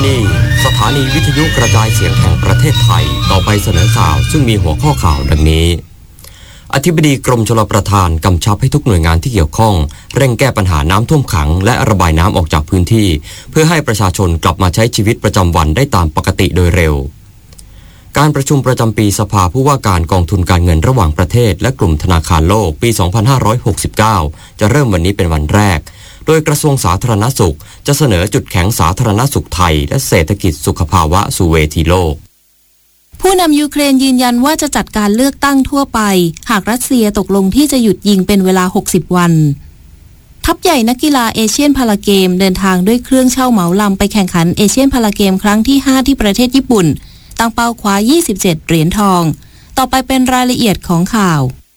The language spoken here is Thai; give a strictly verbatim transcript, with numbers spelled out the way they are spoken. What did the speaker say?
นี่สถานีวิทยุกระจายเสียงแห่งประเทศไทยต่อไปเสนอข่าวซึ่งมีหัวข้อข่าวดังนี้อธิบดีกรมชลประทานกำชับให้ทุกหน่วยงานที่เกี่ยวข้องเร่งแก้ปัญหาน้ำท่วมขังและระบายน้ำออกจากพื้นที่เพื่อให้ประชาชนกลับมาใช้ชีวิตประจำวันได้ตามปกติโดยเร็วการประชุมประจำปีสภาผู้ว่าการกองทุนการเงินระหว่างประเทศและกลุ่มธนาคารโลกปี สองพันห้าร้อยหกสิบเก้า จะเริ่มวันนี้เป็นวันแรกโดยกระทรวงสาธารณสุขจะเสนอจุดแข็งสาธารณสุขไทยและเศรษฐกิจสุขภาวะสู่เวทีโลกผู้นำยูเครนยืนยันว่าจะจัดการเลือกตั้งทั่วไปหากรัสเซียตกลงที่จะหยุดยิงเป็นเวลาหกสิบวันทัพใหญ่นักกีฬาเอเชียนพาราเกมเดินทางด้วยเครื่องเช่าเหมาลำไปแข่งขันเอเชียนพาราเกมครั้งที่ห้าที่ประเทศญี่ปุ่นตั้งเป้าคว้ายี่สิบเจ็ดเหรียญทองต่อไปเป็นรายละเอียดของข่าว